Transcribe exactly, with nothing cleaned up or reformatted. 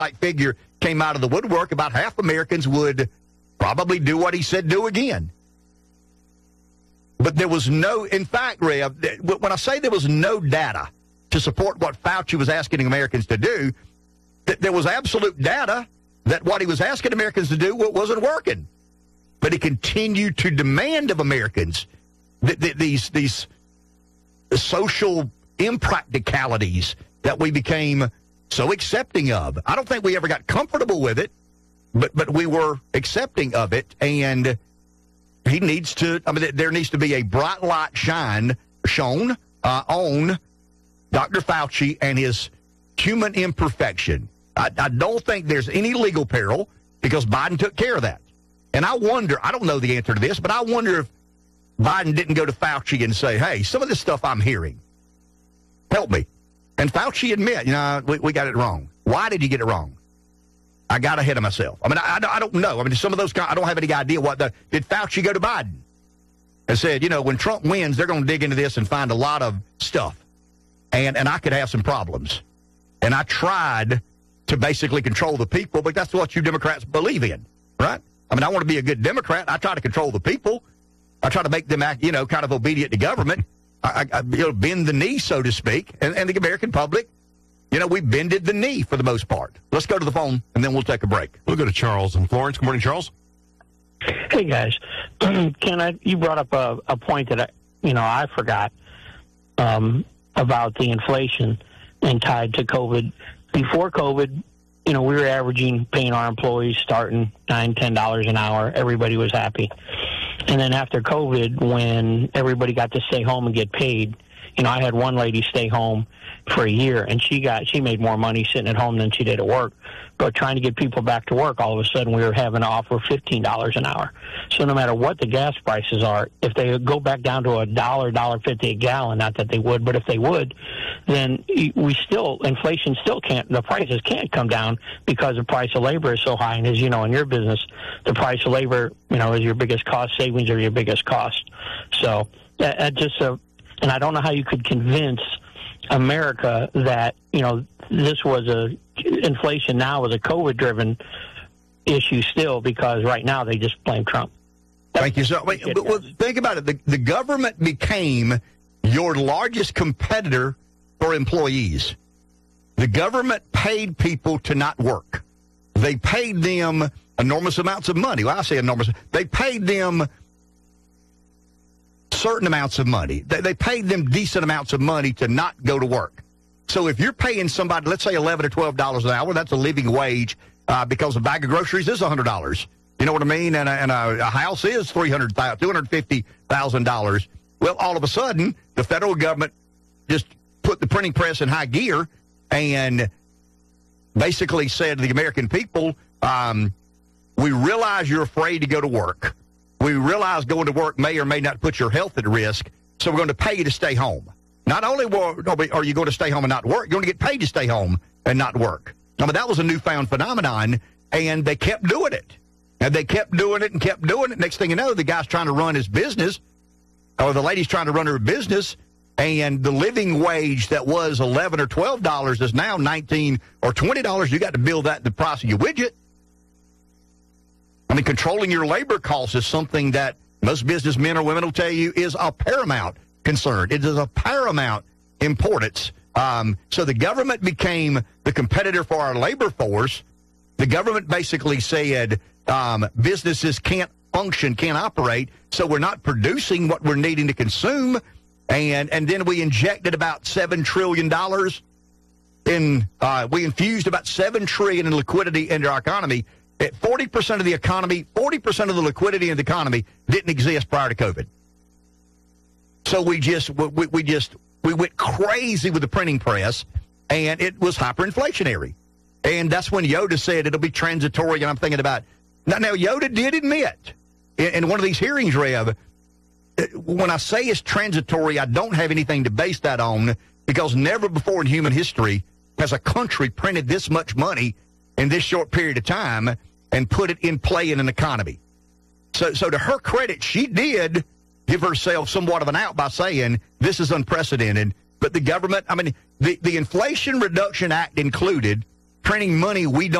like figure came out of the woodwork, about half Americans would probably do what he said do again. But there was no, in fact, Rev, when I say there was no data to support what Fauci was asking Americans to do, there was absolute data that what he was asking Americans to do wasn't working. But he continued to demand of Americans that, that these, these social impracticalities that we became so accepting of. I don't think we ever got comfortable with it, but but we were accepting of it, and he needs to, I mean, there needs to be a bright light shine, shown uh, on Doctor Fauci and his human imperfection. I, I don't think there's any legal peril because Biden took care of that. And I wonder, I don't know the answer to this, but I wonder if Biden didn't go to Fauci and say, hey, some of this stuff I'm hearing, help me. And Fauci admit, you know, we, we got it wrong. Why did you get it wrong? I got ahead of myself. I mean, I, I don't know. I mean, some of those, I don't have any idea what the, did Fauci go to Biden and said, you know, when Trump wins, they're going to dig into this and find a lot of stuff. And, and I could have some problems. And I tried to basically control the people, but that's what you Democrats believe in, right? I mean, I want to be a good Democrat. I try to control the people. I try to make them act, you know, kind of obedient to government. I, I you know, bend the knee, so to speak, and, and the American public, you know, we bended the knee for the most part. Let's go to the phone, and then we'll take a break. We'll go to Charles in Florence. Good morning, Charles. Hey, guys. Ken, I, you brought up a, a point that, I, you know, I forgot um, about the inflation and tied to COVID. Before COVID, you know, we were averaging, paying our employees starting nine dollars, ten dollars an hour. Everybody was happy. And then after COVID, when everybody got to stay home and get paid, you know, I had one lady stay home for a year, and she got she made more money sitting at home than she did at work. But trying to get people back to work, all of a sudden we were having to offer fifteen dollars an hour. So no matter what the gas prices are, if they go back down to a dollar, dollar fifty a gallon, not that they would, but if they would, then we still, inflation still can't, the prices can't come down because the price of labor is so high. And as you know, in your business, the price of labor, you know, is your biggest cost. Savings are your biggest cost. So that, that just, uh, and I don't know how you could convince America that, you know, this was a, inflation now was a COVID-driven issue still, because right now they just blame Trump. Thank you. So, wait, but, well, think about it. The, the government became your largest competitor for employees. The government paid people to not work. They paid them enormous amounts of money. Well, I say enormous. They paid them certain amounts of money. They, they paid them decent amounts of money to not go to work. So if you're paying somebody, let's say eleven or twelve dollars an hour, that's a living wage, uh, because a bag of groceries is one hundred dollars. You know what I mean? And a, and a, a house is three hundred thousand dollars, two hundred fifty thousand dollars. Well, all of a sudden, the federal government just put the printing press in high gear and basically said to the American people, um, we realize you're afraid to go to work. We realize going to work may or may not put your health at risk, so we're going to pay you to stay home. Not only are you going to stay home and not work, you're going to get paid to stay home and not work. I mean, that was a newfound phenomenon, and they kept doing it. And they kept doing it and kept doing it. Next thing you know, the guy's trying to run his business, or the lady's trying to run her business, and the living wage that was eleven or twelve dollars is now nineteen or twenty dollars. You got to build that in the price of your widget. I mean, controlling your labor costs is something that most businessmen or women will tell you is a paramount concern. It is a paramount importance. Um, so the government became the competitor for our labor force. The government basically said um, businesses can't function, can't operate, so we're not producing what we're needing to consume. And and then we injected about seven trillion dollars in, uh, we infused about seven trillion dollars in liquidity into our economy. At forty percent of the economy, forty percent of the liquidity in the economy didn't exist prior to COVID. So we just, we, we just, we went crazy with the printing press, and it was hyperinflationary. And that's when Yoda said it'll be transitory, and I'm thinking about, now, now Yoda did admit in, in one of these hearings, Rev, when I say it's transitory, I don't have anything to base that on, because never before in human history has a country printed this much money in this short period of time and put it in play in an economy. So, so to her credit, she did give herself somewhat of an out by saying this is unprecedented. But the government, I mean, the, the Inflation Reduction Act included printing money we don't